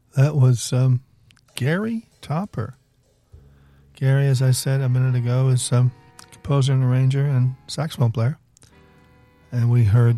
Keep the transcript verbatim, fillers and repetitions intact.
That was um, Gary Topper. Gary, as I said a minute ago, is um, composer and arranger and saxophone player. And we heard